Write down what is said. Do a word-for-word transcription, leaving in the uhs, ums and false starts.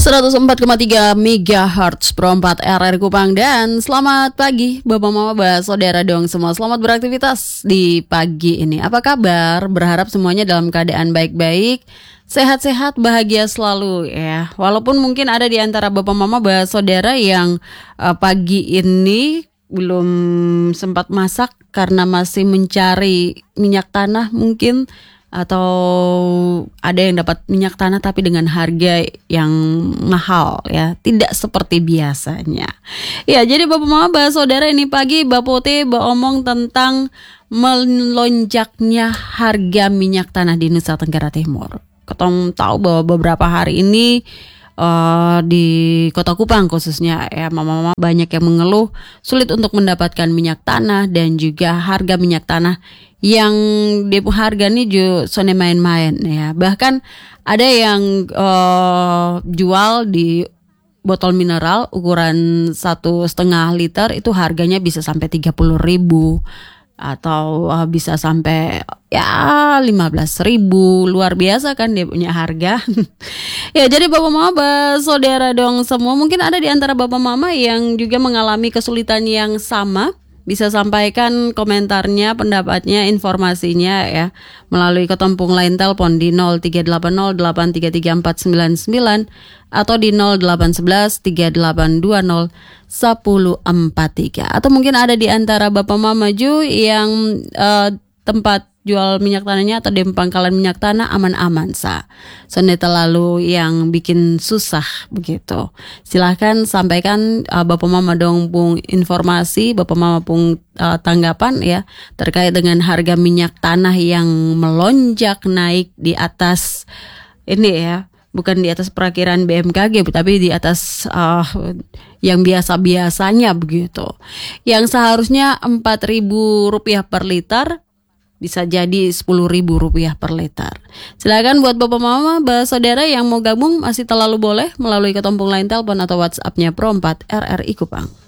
seratus empat koma tiga megahertz Pro empat R R Kupang. Dan selamat pagi Bapak Mama Bah, saudara dong semua. Selamat beraktivitas di pagi ini. Apa kabar? Berharap semuanya dalam keadaan baik-baik, sehat-sehat, bahagia selalu ya. Walaupun mungkin ada di antara Bapak Mama Bah, saudara yang uh, pagi ini belum sempat masak karena masih mencari minyak tanah mungkin, atau ada yang dapat minyak tanah tapi dengan harga yang mahal ya, tidak seperti biasanya. Ya, jadi Bapak Mama Bah, saudara, ini pagi Bapote omong tentang melonjaknya harga minyak tanah di Nusa Tenggara Timur. Kita tahu bahwa beberapa hari ini Uh, di Kota Kupang khususnya ya, mama-mama banyak yang mengeluh sulit untuk mendapatkan minyak tanah dan juga harga minyak tanah yang depo harga ini juga sone main-main ya. Bahkan ada yang uh, jual di botol mineral ukuran satu setengah liter itu harganya bisa sampai tiga puluh ribu atau uh, bisa sampai ya lima belas ribu. Luar biasa kan dia punya harga. Ya, jadi Bapak Mama, saudara dong semua, mungkin ada di antara Bapak Mama yang juga mengalami kesulitan yang sama. Bisa sampaikan komentarnya, pendapatnya, informasinya ya melalui ketempung line telepon di nol tiga delapan nol delapan tiga tiga empat sembilan sembilan atau di nol delapan satu satu tiga delapan dua nol satu empat tiga. Atau mungkin ada di antara Bapak Mama Ju yang uh, tempat jual minyak tanahnya atau di pangkalan minyak tanah aman-aman sa. Soalnya terlalu yang bikin susah begitu. Silahkan sampaikan uh, Bapak Mama dong pung informasi, Bapak Mama pung uh, tanggapan ya terkait dengan harga minyak tanah yang melonjak naik di atas ini ya. Bukan di atas perakiran B M K G, tapi di atas uh, yang biasa-biasanya begitu. Yang seharusnya empat ribu rupiah per liter bisa jadi sepuluh ribu rupiah per liter. Silakan buat Bapak Mama, Bah, saudara yang mau gabung masih terlalu boleh melalui ketempung line telepon atau WhatsApp-nya Pro empat R R I Kupang.